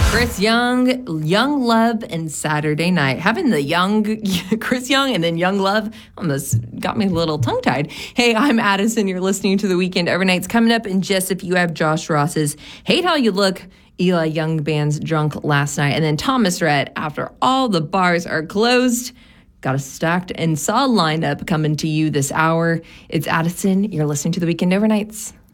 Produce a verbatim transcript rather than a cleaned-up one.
Chris Young, Young Love, and Saturday Night. Having the young Chris Young and then Young Love almost got me a little tongue-tied. Hey, I'm Addison. You're listening to The Weekend Overnights. Coming up in just a few, I have Josh Ross's Hate How You Look, Eli Young Band's Drunk Last Night, and then Thomas Rhett, After All the Bars Are Closed. Got a stacked and solid lineup coming to you this hour. It's Addison. You're listening to The Weekend Overnights.